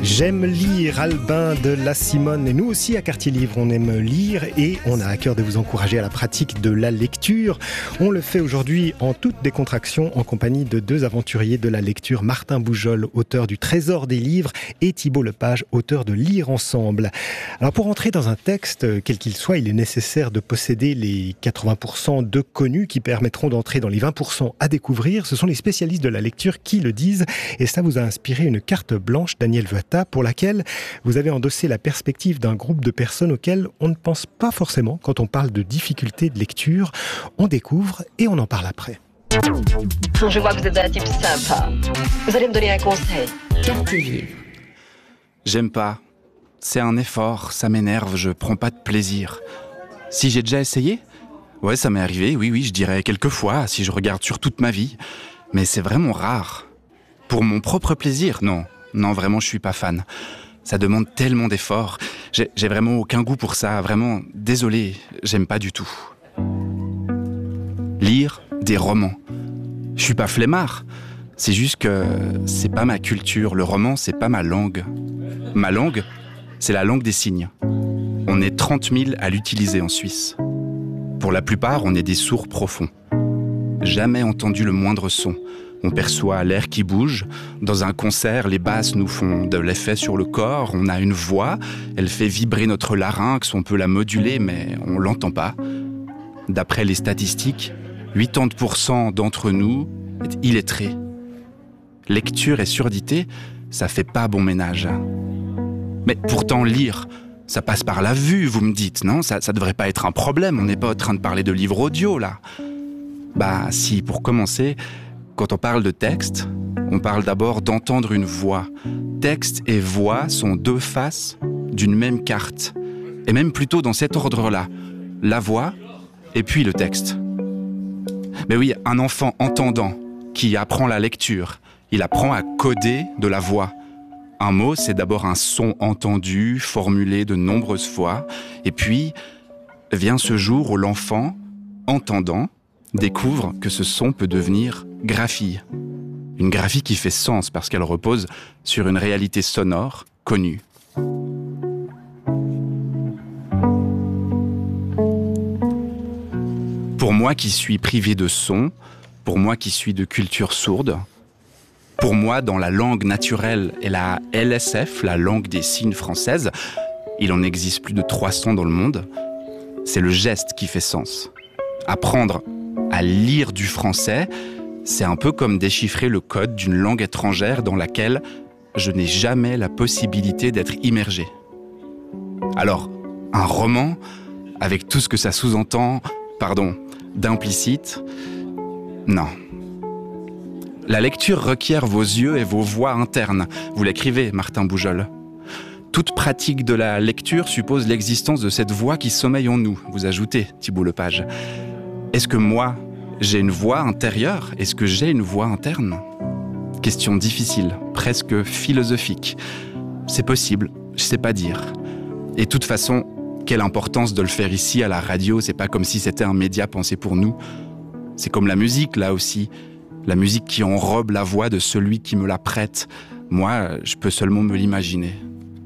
J'aime lire, Albin de La Simone. Et nous aussi, à Quartier Livre, on aime lire et on a à cœur de vous encourager à la pratique de la lecture. On le fait aujourd'hui en toute décontraction en compagnie de deux aventuriers de la lecture, Martin Boujol, auteur du Trésor des livres, et Thibault Lepage, auteur de Lire ensemble. Alors pour entrer dans un texte, quel qu'il soit, il est nécessaire de posséder les 80% de connus qui permettront d'entrer dans les 20% à découvrir. Ce sont les spécialistes de la lecture qui le disent et ça vous a inspiré une carte blanche, Daniel Vata, pour laquelle vous avez endossé la perspective d'un groupe de personnes auxquelles on ne pense pas forcément quand on parle de difficultés de lecture. On découvre et on en parle après. Je vois que vous êtes un type sympa. Vous allez me donner un conseil. Quartier Livre. J'aime pas. C'est un effort, ça m'énerve, je prends pas de plaisir. Si j'ai déjà essayé ? Ouais, ça m'est arrivé, oui, je dirais quelques fois, si je regarde sur toute ma vie. Mais c'est vraiment rare. Pour mon propre plaisir, non, vraiment, je suis pas fan. Ça demande tellement d'efforts. J'ai vraiment aucun goût pour ça, vraiment, désolé, j'aime pas du tout. Lire des romans. Je suis pas flemmard. C'est juste que c'est pas ma culture. Le roman, c'est pas ma langue. Ma langue, c'est la langue des signes. On est 30 000 à l'utiliser en Suisse. Pour la plupart, on est des sourds profonds. Jamais entendu le moindre son. On perçoit l'air qui bouge. Dans un concert, les basses nous font de l'effet sur le corps. On a une voix, elle fait vibrer notre larynx, on peut la moduler, mais on l'entend pas. D'après les statistiques, 80% d'entre nous est illettrés. Lecture et surdité, ça fait pas bon ménage. Mais pourtant, lire, ça passe par la vue, vous me dites, non ? Ça devrait pas être un problème, on n'est pas en train de parler de livres audio, là. Bah si, pour commencer, quand on parle de texte, on parle d'abord d'entendre une voix. Texte et voix sont deux faces d'une même carte. Et même plutôt dans cet ordre-là. La voix et puis le texte. Mais oui, un enfant entendant qui apprend la lecture, il apprend à coder de la voix. Un mot, c'est d'abord un son entendu, formulé de nombreuses fois. Et puis, vient ce jour où l'enfant, entendant, découvre que ce son peut devenir graphie. Une graphie qui fait sens parce qu'elle repose sur une réalité sonore connue. Pour moi qui suis privé de son, pour moi qui suis de culture sourde, pour moi, dans la langue naturelle et la LSF, la langue des signes française, il en existe plus de 300 dans le monde, c'est le geste qui fait sens. Apprendre à lire du français, c'est un peu comme déchiffrer le code d'une langue étrangère dans laquelle je n'ai jamais la possibilité d'être immergé. Alors, un roman, avec tout ce que ça sous-entend, d'implicite, non. La lecture requiert vos yeux et vos voix internes. Vous l'écrivez, Martin Boujol. Toute pratique de la lecture suppose l'existence de cette voix qui sommeille en nous. Vous ajoutez, Thibault Lepage. Est-ce que moi, j'ai une voix intérieure ? Est-ce que j'ai une voix interne ? Question difficile, presque philosophique. C'est possible, je sais pas dire. Et de toute façon, quelle importance de le faire ici à la radio ? C'est pas comme si c'était un média pensé pour nous. C'est comme la musique, là aussi. La musique qui enrobe la voix de celui qui me la prête. Moi, je peux seulement me l'imaginer.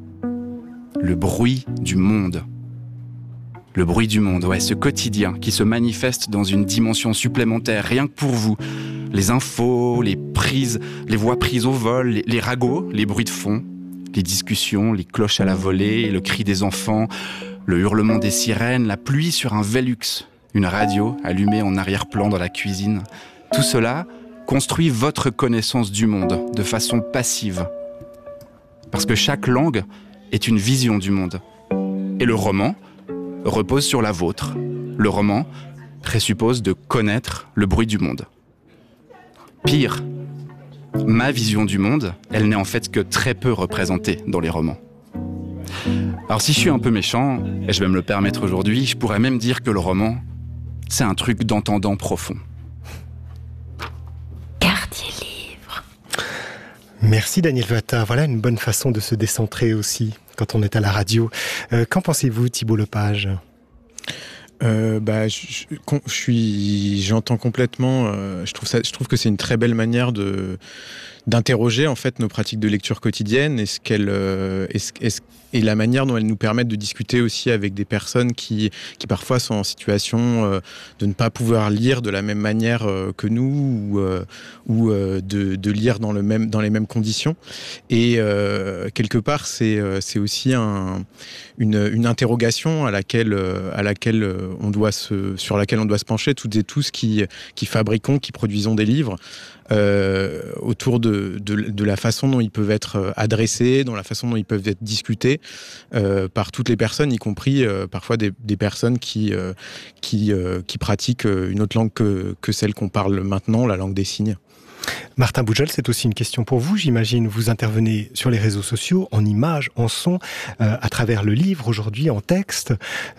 Le bruit du monde. Le bruit du monde, ouais, ce quotidien qui se manifeste dans une dimension supplémentaire, rien que pour vous. Les infos, les voix prises au vol, les ragots, les bruits de fond, les discussions, les cloches à la volée, le cri des enfants, le hurlement des sirènes, la pluie sur un Velux, une radio allumée en arrière-plan dans la cuisine. Tout cela construit votre connaissance du monde de façon passive. Parce que chaque langue est une vision du monde. Et le roman repose sur la vôtre. Le roman présuppose de connaître le bruit du monde. Pire, ma vision du monde, elle n'est en fait que très peu représentée dans les romans. Alors si je suis un peu méchant, et je vais me le permettre aujourd'hui, je pourrais même dire que le roman, c'est un truc d'entendant profond. Quartier Livre. Merci Daniel Vata. Voilà une bonne façon de se décentrer aussi quand on est à la radio. Qu'en pensez-vous, Thibault Lepage ? J'entends complètement. Je trouve que c'est une très belle manière de d'interroger en fait nos pratiques de lecture quotidienne et la manière dont elles nous permettent de discuter aussi avec des personnes qui parfois sont en situation de ne pas pouvoir lire de la même manière que nous ou de lire dans les mêmes conditions. Et quelque part, c'est aussi une interrogation sur laquelle on doit se pencher toutes et tous qui fabriquons, qui produisons des livres. Autour de la façon dont ils peuvent être adressés, dans la façon dont ils peuvent être discutés par toutes les personnes, y compris parfois des personnes qui pratiquent une autre langue que celle qu'on parle maintenant, la langue des signes. Martin Bougel, c'est aussi une question pour vous, j'imagine. Vous intervenez sur les réseaux sociaux, en images, en son, à travers le livre, aujourd'hui en texte.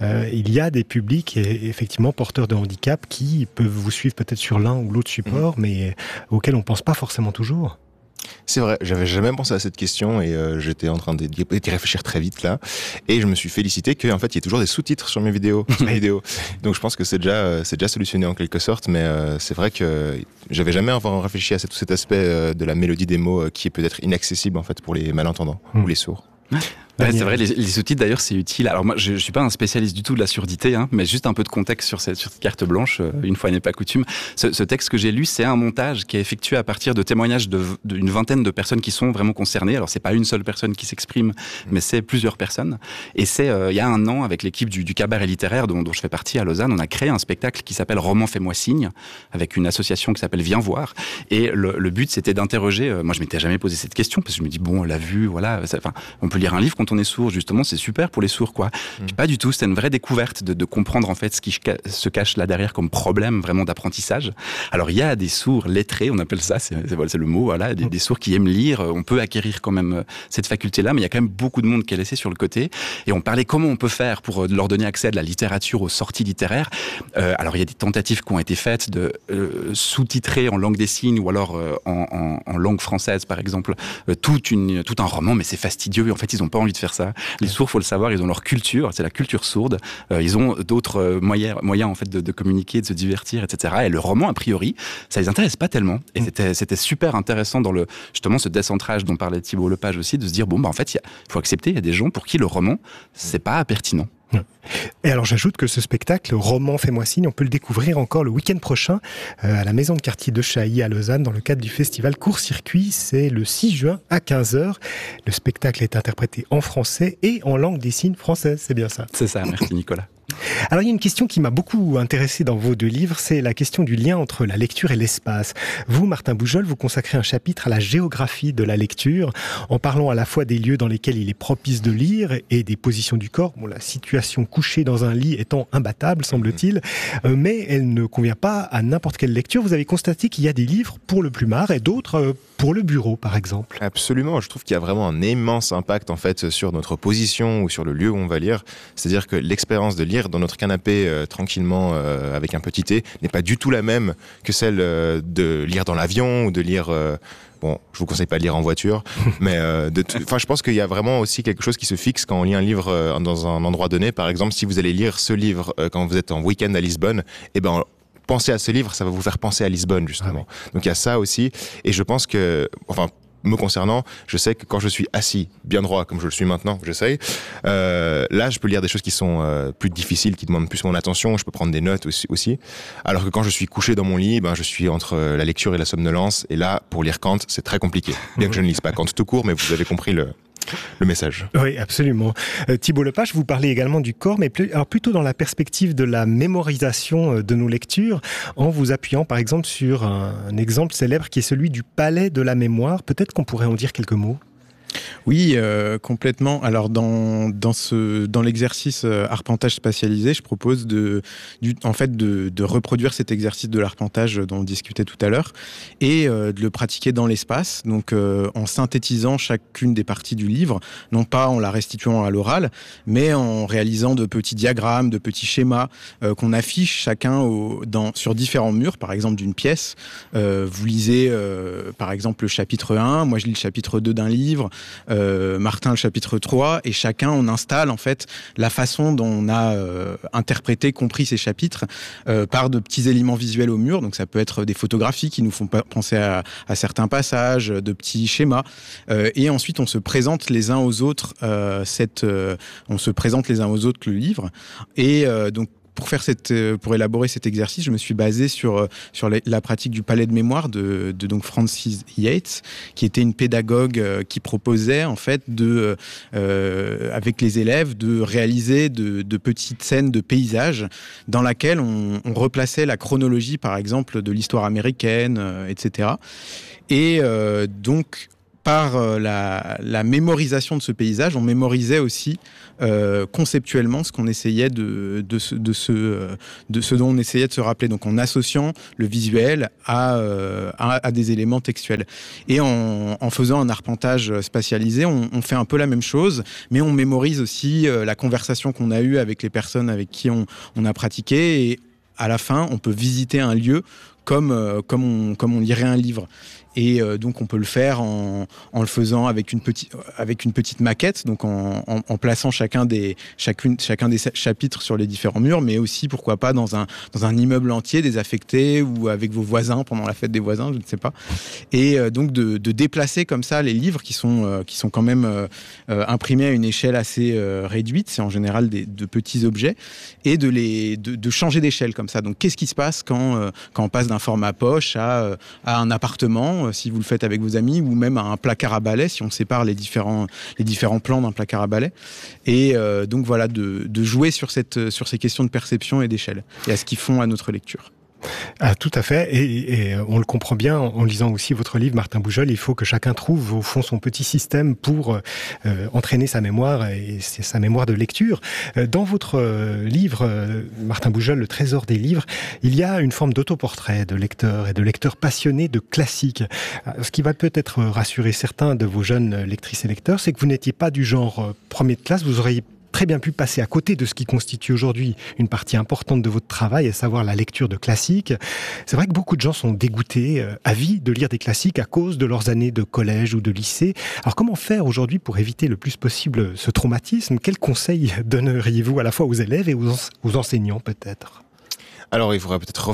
Il y a des publics, effectivement, porteurs de handicap qui peuvent vous suivre peut-être sur l'un ou l'autre support, mais auxquels on ne pense pas forcément toujours. C'est vrai, j'avais jamais pensé à cette question et j'étais en train d'y réfléchir très vite là. Et je me suis félicité qu'en fait il y ait toujours des sous-titres sur mes vidéos. Donc je pense que c'est déjà solutionné en quelque sorte, mais c'est vrai que j'avais jamais réfléchi à tout cet aspect de la mélodie des mots qui est peut-être inaccessible en fait pour les malentendants ou les sourds. Ouais, c'est vrai, les sous-titres d'ailleurs c'est utile. Alors moi je suis pas un spécialiste du tout de la surdité, mais juste un peu de contexte sur cette carte blanche, une fois n'est pas coutume. Ce texte que j'ai lu, c'est un montage qui est effectué à partir de témoignages d'une vingtaine de personnes qui sont vraiment concernées. Alors c'est pas une seule personne qui s'exprime, mais c'est plusieurs personnes. Et c'est il y a un an, avec l'équipe du cabaret littéraire dont je fais partie à Lausanne, on a créé un spectacle qui s'appelle Roman fais-moi signe, avec une association qui s'appelle Viens voir. Et le but c'était d'interroger, moi je m'étais jamais posé cette question, parce que je me dis bon, la vue, voilà, on peut lire un livre quand on est sourd, justement, c'est super pour les sourds, quoi. Puis pas du tout, c'était une vraie découverte de comprendre en fait ce qui se cache là derrière comme problème vraiment d'apprentissage. Alors il y a des sourds lettrés, on appelle ça, c'est le mot, voilà, des sourds qui aiment lire, on peut acquérir quand même cette faculté-là, mais il y a quand même beaucoup de monde qui est laissé sur le côté. Et on parlait comment on peut faire pour leur donner accès à de la littérature, aux sorties littéraires. Alors il y a des tentatives qui ont été faites de sous-titrer en langue des signes ou alors en langue française, par exemple, tout un roman, mais c'est fastidieux. En fait, ils n'ont pas envie de faire ça. Les sourds, faut le savoir, ils ont leur culture, c'est la culture sourde. Ils ont d'autres moyens en fait de communiquer, de se divertir, etc. Et le roman, a priori, ça les intéresse pas tellement. Et c'était super intéressant dans justement ce décentrage dont parlait Thibault Lepage aussi, de se dire bon en fait, il faut accepter, il y a des gens pour qui le roman, c'est pas pertinent. Et alors j'ajoute que ce spectacle, Roman fais-moi signe, on peut le découvrir encore le week-end prochain à la maison de quartier de Chailly à Lausanne dans le cadre du festival Court-Circuit. C'est le 6 juin à 15h. Le spectacle est interprété en français et en langue des signes française, c'est bien ça? C'est ça, merci Nicolas. Alors il y a une question qui m'a beaucoup intéressé dans vos deux livres, c'est la question du lien entre la lecture et l'espace. Vous, Martin Bougel, vous consacrez un chapitre à la géographie de la lecture, en parlant à la fois des lieux dans lesquels il est propice de lire et des positions du corps. Bon, la situation couchée dans un lit étant imbattable, semble-t-il, mais elle ne convient pas à n'importe quelle lecture. Vous avez constaté qu'il y a des livres pour le plumard et d'autres pour le bureau, par exemple. Absolument, je trouve qu'il y a vraiment un immense impact en fait sur notre position ou sur le lieu où on va lire. C'est-à-dire que l'expérience de lire dans notre canapé tranquillement avec un petit thé n'est pas du tout la même que celle de lire dans l'avion ou de lire... Bon, je vous conseille pas de lire en voiture, mais je pense qu'il y a vraiment aussi quelque chose qui se fixe quand on lit un livre dans un endroit donné. Par exemple, si vous allez lire ce livre quand vous êtes en week-end à Lisbonne, pensez à ce livre, ça va vous faire penser à Lisbonne, justement. Ah oui. Donc il y a ça aussi, et je pense que, me concernant, je sais que quand je suis assis, bien droit, comme je le suis maintenant, j'essaye, là, je peux lire des choses qui sont plus difficiles, qui demandent plus mon attention, je peux prendre des notes aussi. Alors que quand je suis couché dans mon lit, je suis entre la lecture et la somnolence, et là, pour lire Kant, c'est très compliqué. Bien que je ne lise pas Kant tout court, mais vous avez compris le message. Oui, absolument. Thibault Lepage, vous parlez également du corps, mais plutôt dans la perspective de la mémorisation de nos lectures, en vous appuyant par exemple sur un exemple célèbre qui est celui du palais de la mémoire. Peut-être qu'on pourrait en dire quelques mots. Oui, complètement. Alors dans l'exercice arpentage spatialisé, je propose de reproduire cet exercice de l'arpentage dont on discutait tout à l'heure et de le pratiquer dans l'espace, donc en synthétisant chacune des parties du livre, non pas en la restituant à l'oral, mais en réalisant de petits diagrammes, de petits schémas qu'on affiche chacun sur différents murs, par exemple d'une pièce. Vous lisez par exemple le chapitre 1, moi je lis le chapitre 2 d'un livre. Martin le chapitre 3, et chacun, on installe en fait la façon dont on a interprété, compris ces chapitres par de petits éléments visuels au mur. Donc ça peut être des photographies qui nous font penser à certains passages, de petits schémas. Et ensuite, on se présente les uns aux autres le livre. Et donc, pour élaborer cet exercice, je me suis basé sur la pratique du palais de mémoire de donc Frances Yates, qui était une pédagogue qui proposait en fait avec les élèves de réaliser de petites scènes de paysages dans laquelle on replaçait la chronologie, par exemple, de l'histoire américaine, etc. Et donc par la mémorisation de ce paysage, on mémorisait aussi conceptuellement ce qu'on essayait de ce dont on essayait de se rappeler. Donc en associant le visuel à des éléments textuels. Et en faisant un arpentage spatialisé, on fait un peu la même chose, mais on mémorise aussi la conversation qu'on a eue avec les personnes avec qui on a pratiqué. Et à la fin, on peut visiter un lieu comme on lirait un livre. Et donc on peut le faire en le faisant avec une petite maquette, donc en plaçant chacun des chapitres sur les différents murs, mais aussi pourquoi pas dans un immeuble entier désaffecté ou avec vos voisins pendant la fête des voisins, je ne sais pas. Et donc de déplacer comme ça les livres qui sont quand même imprimés à une échelle assez réduite, c'est en général de petits objets, et de changer d'échelle comme ça. Donc qu'est-ce qui se passe quand on passe d'un format poche à un appartement, si vous le faites avec vos amis, ou même à un placard à balai, si on sépare les différents plans d'un placard à balai. Et donc voilà, de jouer sur ces questions de perception et d'échelle, et à ce qu'ils font à notre lecture. Ah, tout à fait, et on le comprend bien en lisant aussi votre livre, Martin Boujol. Il faut que chacun trouve au fond son petit système pour entraîner sa mémoire, et c'est sa mémoire de lecture. Dans votre livre, Martin Boujol, Le Trésor des livres, il y a une forme d'autoportrait de lecteurs et de lecteurs passionnés de classiques. Ce qui va peut-être rassurer certains de vos jeunes lectrices et lecteurs, c'est que vous n'étiez pas du genre premier de classe. Vous auriez très bien pu passer à côté de ce qui constitue aujourd'hui une partie importante de votre travail, à savoir la lecture de classiques. C'est vrai que beaucoup de gens sont dégoûtés à vie de lire des classiques à cause de leurs années de collège ou de lycée. Alors comment faire aujourd'hui pour éviter le plus possible ce traumatisme ? Quels conseils donneriez-vous à la fois aux élèves et aux enseignants peut-être ? Alors, il faudrait peut-être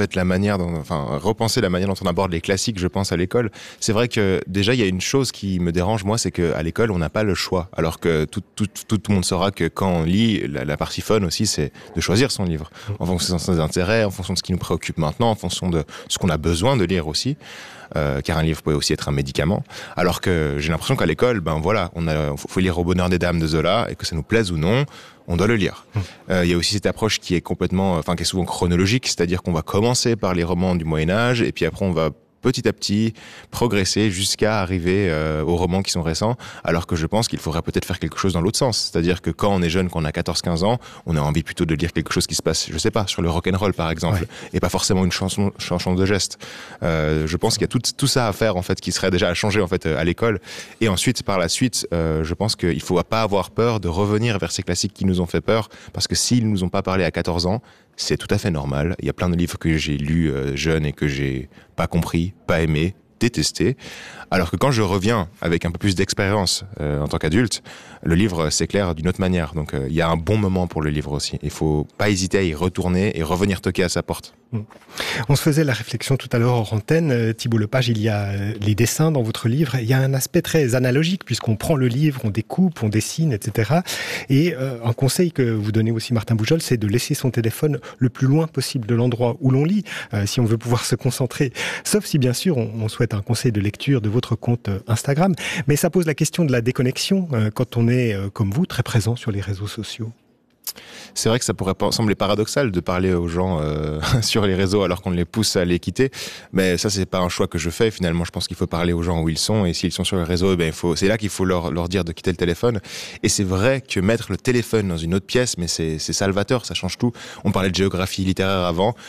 repenser la manière dont on aborde les classiques, je pense, à l'école. C'est vrai que, déjà, il y a une chose qui me dérange, moi, c'est qu'à l'école, on n'a pas le choix. Alors que tout le monde saura que quand on lit, la partie fun aussi, c'est de choisir son livre. En fonction de ses intérêts, en fonction de ce qui nous préoccupe maintenant, en fonction de ce qu'on a besoin de lire aussi. Car un livre peut aussi être un médicament. Alors que j'ai l'impression qu'à l'école, faut lire Au bonheur des dames de Zola, et que ça nous plaise ou non, on doit le lire. Il y a aussi cette approche qui est qui est souvent chronologique, c'est-à-dire qu'on va commencer par les romans du Moyen-Âge, et puis après on va petit à petit progresser jusqu'à arriver aux romans qui sont récents, alors que je pense qu'il faudrait peut-être faire quelque chose dans l'autre sens. C'est-à-dire que quand on est jeune, qu'on a 14-15 ans, on a envie plutôt de lire quelque chose qui se passe, je sais pas, sur le rock'n'roll par exemple, ouais, et pas forcément une chanson de geste. Je pense qu'il y a tout ça à faire en fait, qui serait déjà à changer en fait à l'école. Et ensuite, par la suite, je pense qu'il faut pas avoir peur de revenir vers ces classiques qui nous ont fait peur, parce que s'ils nous ont pas parlé à 14 ans, c'est tout à fait normal. Il y a plein de livres que j'ai lus jeune et que j'ai pas compris, pas aimé, détesté. Alors que quand je reviens avec un peu plus d'expérience en tant qu'adulte, le livre s'éclaire d'une autre manière. Donc il y a un bon moment pour le livre aussi. Il faut pas hésiter à y retourner et revenir toquer à sa porte. On se faisait la réflexion tout à l'heure hors antenne, Thibault Lepage, il y a les dessins dans votre livre. Il y a un aspect très analogique puisqu'on prend le livre, on découpe, on dessine, etc. Et un conseil que vous donnez aussi, Martin Boujol, c'est de laisser son téléphone le plus loin possible de l'endroit où l'on lit, si on veut pouvoir se concentrer. Sauf si, bien sûr, on souhaite un conseil de lecture de votre compte Instagram. Mais ça pose la question de la déconnexion quand on est, comme vous, très présent sur les réseaux sociaux. C'est vrai que ça pourrait sembler paradoxal de parler aux gens sur les réseaux alors qu'on les pousse à les quitter, mais ça c'est pas un choix que je fais. Finalement, je pense qu'il faut parler aux gens où ils sont, et s'ils sont sur les réseaux, c'est là qu'il faut leur dire de quitter le téléphone. Et c'est vrai que mettre le téléphone dans une autre pièce, mais c'est salvateur, ça change tout. On parlait de géographie littéraire avant.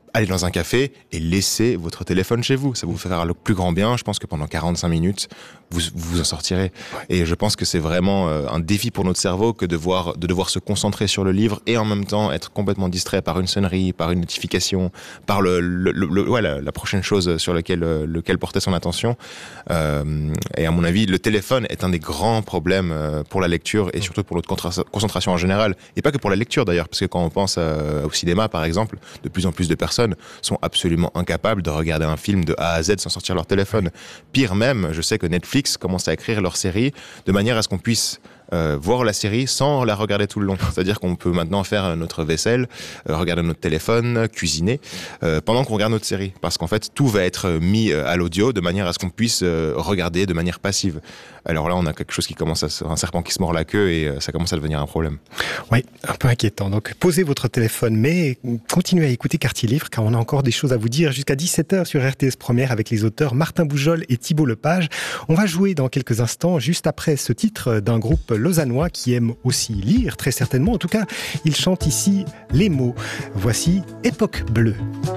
allez dans un café et laissez votre téléphone chez vous. Ça vous fera le plus grand bien. Je pense que pendant 45 minutes, vous en sortirez. Et je pense que c'est vraiment un défi pour notre cerveau que de devoir se concentrer sur le livre et en même temps être complètement distrait par une sonnerie, par une notification, par la prochaine chose sur lequel porter son attention. Et à mon avis, le téléphone est un des grands problèmes pour la lecture et surtout pour notre concentration en général. Et pas que pour la lecture d'ailleurs, parce que quand on pense au cinéma par exemple, de plus en plus de personnes sont absolument incapables de regarder un film de A à Z sans sortir leur téléphone. Pire même, je sais que Netflix commence à écrire leur série de manière à ce qu'on puisse voir la série sans la regarder tout le long. C'est-à-dire qu'on peut maintenant faire notre vaisselle, regarder notre téléphone, cuisiner, pendant qu'on regarde notre série. Parce qu'en fait, tout va être mis à l'audio de manière à ce qu'on puisse regarder de manière passive. Alors là, on a quelque chose un serpent qui se mord la queue et ça commence à devenir un problème. Oui, un peu inquiétant. Donc, posez votre téléphone, mais continuez à écouter Quartier Livre, car on a encore des choses à vous dire jusqu'à 17h sur RTS Première avec les auteurs Martin Boujol et Thibault Lepage. On va jouer dans quelques instants, juste après ce titre d'un groupe lausannois qui aime aussi lire, très certainement. En tout cas, il chante ici les mots. Voici Époque bleue.